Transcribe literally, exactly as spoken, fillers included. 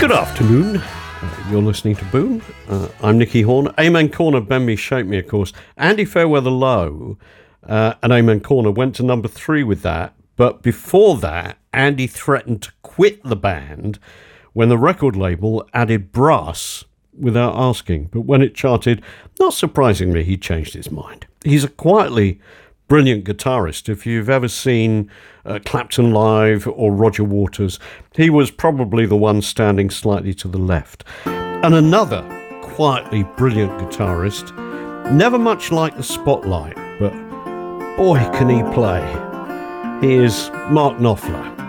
Good afternoon. Uh, you're listening to Boom. Uh, I'm Nicky Horn. Amen Corner, Bend Me, Shape Me, of course. Andy Fairweather Low uh, and Amen Corner went to number three with that. But before that, Andy threatened to quit the band when the record label added brass without asking. But when it charted, not surprisingly, he changed his mind. He's a quietly brilliant guitarist. If you've ever seen uh, Clapton live or Roger Waters, he was probably the one standing slightly to the left. And another quietly brilliant guitarist, never much like the spotlight, but boy can he play. He is Mark Knopfler.